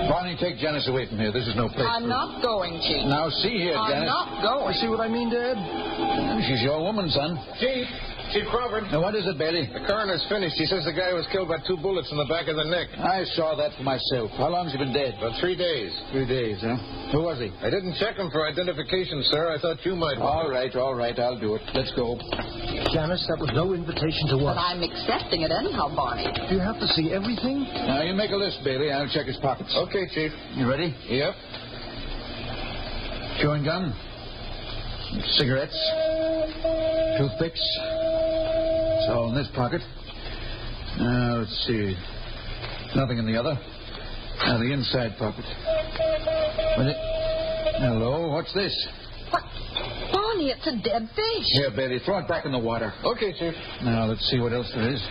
Barney, take Janice away from here. This is no place. I'm not going, Chief. Now, see here, I'm Janice. not going. You see what I mean, Dad? She's your woman, son. Chief Crawford. Now, what is it, Bailey? The coroner's finished. He says the guy was killed by 2 bullets in the back of the neck. I saw that for myself. How long's he been dead? About 3 days. 3 days, huh? Who was he? I didn't check him for identification, sir. I thought you might want All right. I'll do it. Let's go. Janice, that was no invitation to But us. I'm accepting it anyhow, Barney. Do you have to see everything? Now, you make a list, Bailey. I'll check his pockets. Okay, Chief. You ready? Yep. Chewing gum. Cigarettes. Toothpicks. It's all in this pocket. Now, let's see. Nothing in the other. Now, the inside pocket. Hello, what's this? What? Barney, it's a dead fish. Here, Bailey, throw it back in the water. Okay, Chief. Now, let's see what else there is.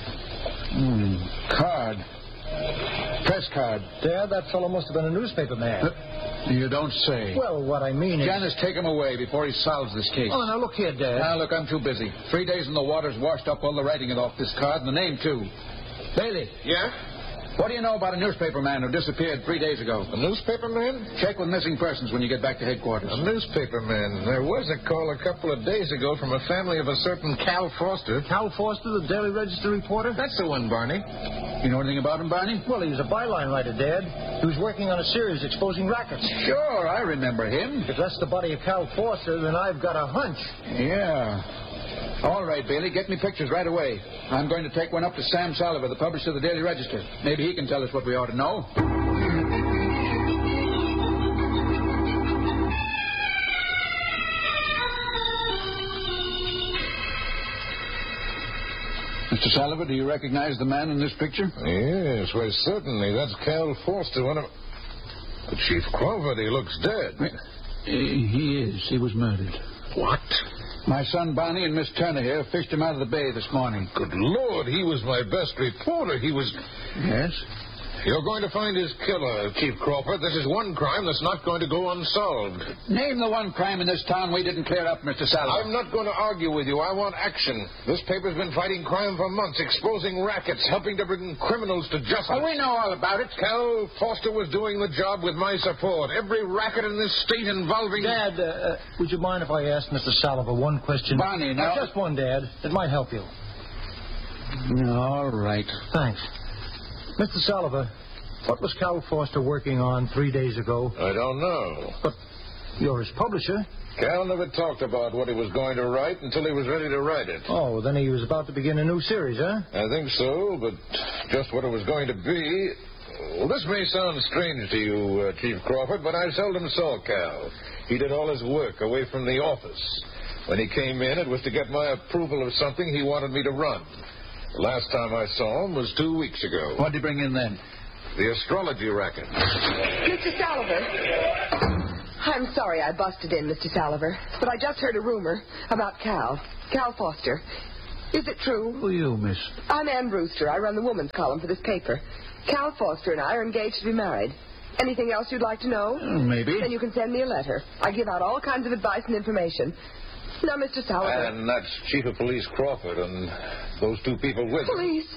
Card. Press card. Dad, that fellow must have been a newspaper man. You don't say. Well, what I mean is... Janice, take him away before he solves this case. Oh, now look here, Dad. Now, look, I'm too busy. 3 days in the water's washed up all the writing off this card and the name, too. Bailey, Yeah? what do you know about a newspaper man who disappeared 3 days ago? A newspaper man? Check with missing persons when you get back to headquarters. A newspaper man. There was a call a couple of days ago from a family of a certain Cal Foster. Cal Foster, the Daily Register reporter? That's the one, Barney. You know anything about him, Barney? Well, he was a byline writer, Dad. He was working on a series exposing rackets. Sure, I remember him. If that's the body of Cal Foster, then I've got a hunch. Yeah. All right, Bailey, get me pictures right away. I'm going to take one up to Sam Salliver, the publisher of the Daily Register. Maybe he can tell us what we ought to know. Mr. Salliver, do you recognize the man in this picture? Yes, well, certainly. That's Cal Foster, one of... But Chief Crawford, he looks dead. He is. He was murdered. What? My son Barney and Miss Turner here fished him out of the bay this morning. Good Lord, he was my best reporter. He was... Yes? You're going to find his killer, Chief Crawford. This is one crime that's not going to go unsolved. Name the one crime in this town we didn't clear up, Mr. Salliver. I'm not going to argue with you. I want action. This paper's been fighting crime for months, exposing rackets, helping to bring criminals to justice. Oh, we know all about it. Cal Foster was doing the job with my support. Every racket in this state involving... Dad, would you mind if I asked Mr. Salliver one question? Barney, now... just one, Dad. It might help you. All right. Thanks. Mr. Salliver, what was Cal Foster working on 3 days ago? I don't know. But you're his publisher. Cal never talked about what he was going to write until he was ready to write it. Oh, then he was about to begin a new series, huh? I think so, but just what it was going to be... Well, this may sound strange to you, Chief Crawford, but I seldom saw Cal. He did all his work away from the office. When he came in, it was to get my approval of something he wanted me to run. The last time I saw him was 2 weeks ago. What did he bring in then? The astrology racket. Mr. Salliver. I'm sorry I busted in, Mr. Salliver, but I just heard a rumor about Cal Foster. Is it true? Who are you, miss? I'm Ann Brewster. I run the woman's column for this paper. Cal Foster and I are engaged to be married. Anything else you'd like to know? Maybe. Then you can send me a letter. I give out all kinds of advice and information. Now, Mr. Salliver. And that's Chief of Police Crawford and those 2 people with him. Police?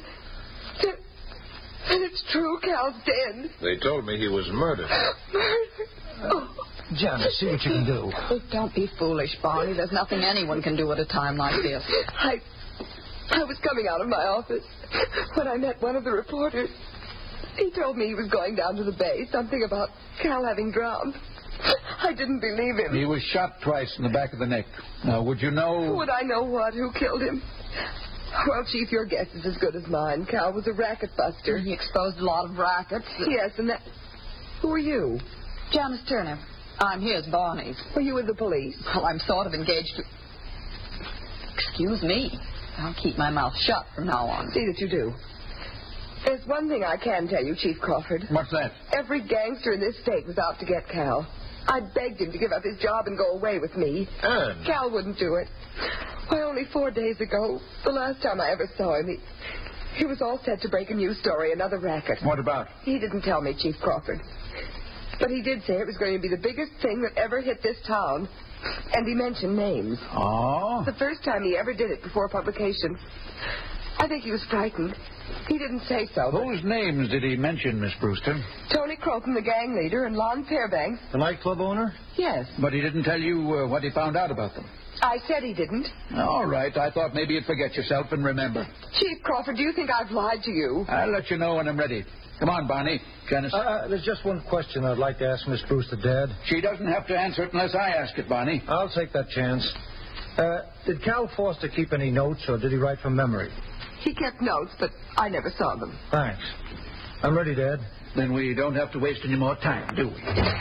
And it's true, Cal's dead. They told me he was murdered. Murdered? Oh. Janice, see what you can do. Oh, don't be foolish, Barney. There's nothing anyone can do at a time like this. I was coming out of my office when I met one of the reporters. He told me he was going down to the bay, something about Cal having drowned. I didn't believe him. He was shot twice in the back of the neck. Now, would you know... Would I know what? Who killed him? Well, Chief, your guess is as good as mine. Cal was a racket buster. He exposed a lot of rackets. Yes, and that... Who are you? Janice Turner. I'm his, Barney's. Were you with the police? Well, I'm sort of engaged to... Excuse me. I'll keep my mouth shut from now on. See that you do. There's one thing I can tell you, Chief Crawford. What's that? Every gangster in this state was out to get Cal. I begged him to give up his job and go away with me. Ann. Cal wouldn't do it. Why, only 4 days ago, the last time I ever saw him, he was all set to break a new story, another racket. What about? He didn't tell me, Chief Crawford. But he did say it was going to be the biggest thing that ever hit this town. And he mentioned names. Oh? The first time he ever did it before publication. I think he was frightened. He didn't say so. But Whose names did he mention, Miss Brewster? Tony Croton, the gang leader, and Lon Fairbanks. The nightclub owner? Yes. But he didn't tell you what he found out about them. I said he didn't. All right. I thought maybe you'd forget yourself and remember. Chief Crawford, do you think I've lied to you? I'll let you know when I'm ready. Come on, Barney. Janice. There's just one question I'd like to ask Miss Brewster, Dad. She doesn't have to answer it unless I ask it, Barney. I'll take that chance. Did Cal Foster keep any notes, or did he write from memory? He kept notes, but I never saw them. Thanks. I'm ready, Dad. Then we don't have to waste any more time, do we?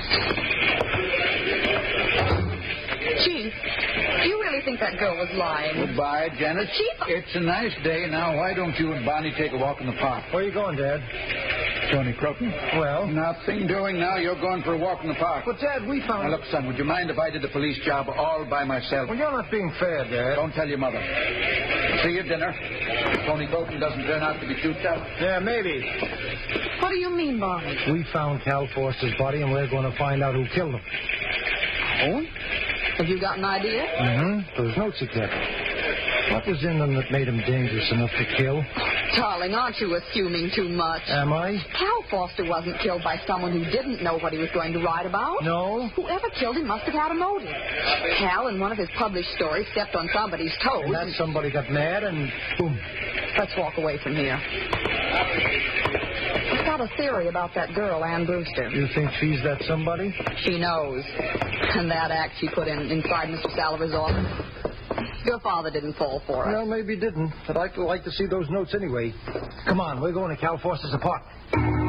Chief, do you really think that girl was lying? Goodbye, Janet. Chief! It's a nice day. Now, why don't you and Barney take a walk in the park? Where are you going, Dad? Tony Croton? Well? Nothing doing now. You're going for a walk in the park. But, Dad, we found... Now, look, son, would you mind if I did the police job all by myself? Well, you're not being fair, Dad. Don't tell your mother. See you at dinner. If Tony Croton doesn't turn out to be too tough. Yeah, maybe. What do you mean, Barney? We found Cal Foster's body, and we're going to find out who killed him. Oh? Have you got an idea? Mm-hmm. Those notes he kept. What was in them that made him dangerous enough to kill? Darling, aren't you assuming too much? Am I? Cal Foster wasn't killed by someone who didn't know what he was going to write about. No. Whoever killed him must have had a motive. Cal, in one of his published stories, stepped on somebody's toes. And that somebody got mad and boom. Let's walk away from here. I've got a theory about that girl, Ann Brewster. You think she's that somebody? She knows. And that act she put inside Mr. Saliver's office. Your father didn't fall for it. Well, maybe he didn't. But I'd like to see those notes anyway. Come on, we're going to Cal Foster's apartment.